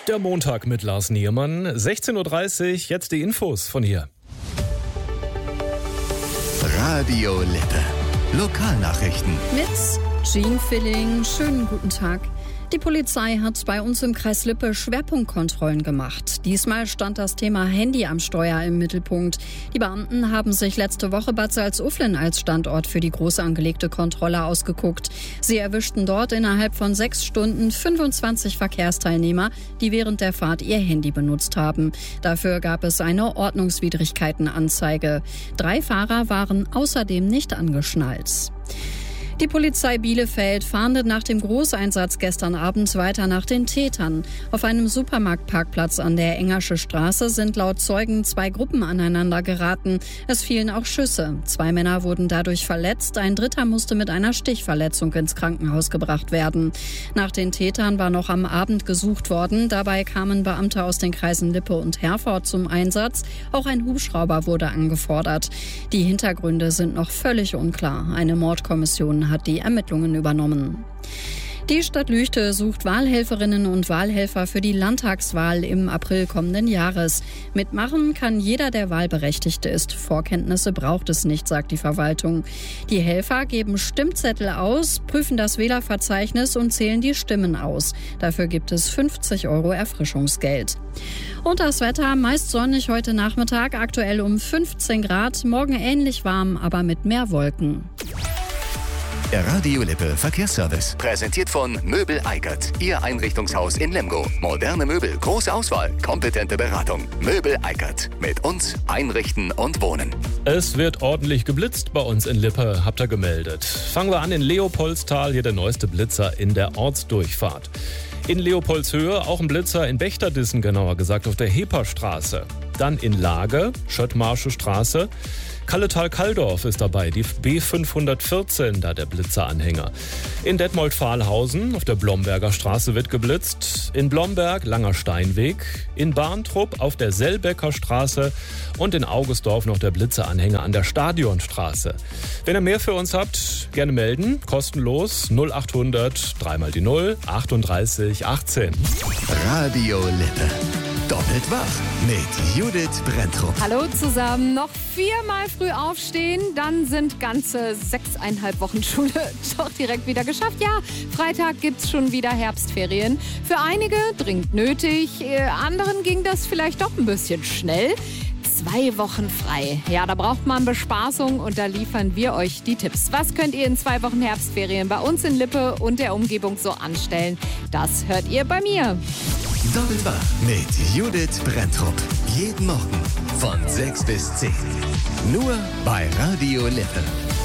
Der Montag mit Lars Niermann, 16.30 Uhr, jetzt die Infos von hier. Radio Lippe. Lokalnachrichten. Mit Jean Filling. Schönen guten Tag. Die Polizei hat bei uns im Kreis Lippe Schwerpunktkontrollen gemacht. Diesmal stand das Thema Handy am Steuer im Mittelpunkt. Die Beamten haben sich letzte Woche Bad Salzuflen als Standort für die groß angelegte Kontrolle ausgeguckt. Sie erwischten dort innerhalb von 6 Stunden 25 Verkehrsteilnehmer, die während der Fahrt ihr Handy benutzt haben. Dafür gab es eine Ordnungswidrigkeitenanzeige. 3 Fahrer waren außerdem nicht angeschnallt. Die Polizei Bielefeld fahndet nach dem Großeinsatz gestern Abend weiter nach den Tätern. Auf einem Supermarktparkplatz an der Engersche Straße sind laut Zeugen 2 Gruppen aneinander geraten. Es fielen auch Schüsse. 2 Männer wurden dadurch verletzt. Ein dritter musste mit einer Stichverletzung ins Krankenhaus gebracht werden. Nach den Tätern war noch am Abend gesucht worden. Dabei kamen Beamte aus den Kreisen Lippe und Herford zum Einsatz. Auch ein Hubschrauber wurde angefordert. Die Hintergründe sind noch völlig unklar. Eine Mordkommission hat die Ermittlungen übernommen. Die Stadt Lüchte sucht Wahlhelferinnen und Wahlhelfer für die Landtagswahl im April kommenden Jahres. Mitmachen kann jeder, der wahlberechtigt ist. Vorkenntnisse braucht es nicht, sagt die Verwaltung. Die Helfer geben Stimmzettel aus, prüfen das Wählerverzeichnis und zählen die Stimmen aus. Dafür gibt es 50 € Erfrischungsgeld. Und das Wetter, meist sonnig heute Nachmittag, aktuell um 15 Grad, morgen ähnlich warm, aber mit mehr Wolken. Der Radio Lippe Verkehrsservice. Präsentiert von Möbel Eickert. Ihr Einrichtungshaus in Lemgo. Moderne Möbel, große Auswahl, kompetente Beratung. Möbel Eickert. Mit uns einrichten und wohnen. Es wird ordentlich geblitzt bei uns in Lippe, habt ihr gemeldet. Fangen wir an in Leopoldstal, hier der neueste Blitzer in der Ortsdurchfahrt. In Leopoldshöhe auch ein Blitzer in Bechterdissen, genauer gesagt auf der Heperstraße. Dann in Lage, Schöttmarsche Straße. Kalletal-Kalldorf ist dabei, die B514, da der Blitzeranhänger. In Detmold-Fahlhausen auf der Blomberger Straße wird geblitzt. In Blomberg, Langer Steinweg. In Barntrupp auf der Selbecker Straße. Und in Augustdorf noch der Blitzeranhänger an der Stadionstraße. Wenn ihr mehr für uns habt, gerne melden. Kostenlos 0800 3 mal die 0 38 18. Radio Lippe. Doppelt wach mit Judith Brenntrup. Hallo zusammen. Noch 4-mal früh aufstehen, dann sind ganze 6,5 Wochen Schule doch direkt wieder geschafft. Ja, Freitag gibt's schon wieder Herbstferien. Für einige dringend nötig, anderen ging das vielleicht doch ein bisschen schnell. 2 Wochen frei. Ja, da braucht man Bespaßung und da liefern wir euch die Tipps. Was könnt ihr in 2 Wochen Herbstferien bei uns in Lippe und der Umgebung so anstellen? Das hört ihr bei mir. Doppelwach mit Judith Brenntrup. Jeden Morgen von 6 bis 10. Nur bei Radio Lippe.